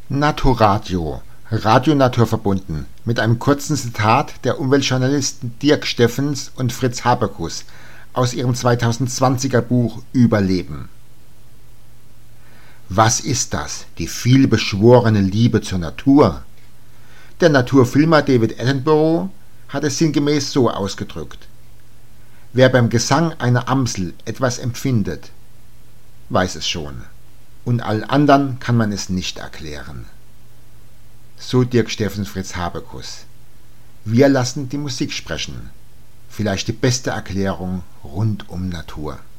Naturadio, Radio naturverbunden, mit einem kurzen Zitat der Umweltjournalisten Dirk Steffens und Fritz Haberkus aus ihrem 2020er Buch Überleben. Was ist das, die vielbeschworene Liebe zur Natur? Der Naturfilmer David Attenborough hat es sinngemäß so ausgedrückt: Wer beim Gesang einer Amsel etwas empfindet, weiß es schon, und allen anderen kann man es nicht erklären. So Dirk Steffens, Fritz Haberkus. Wir lassen die Musik sprechen. Vielleicht die beste Erklärung rund um Natur.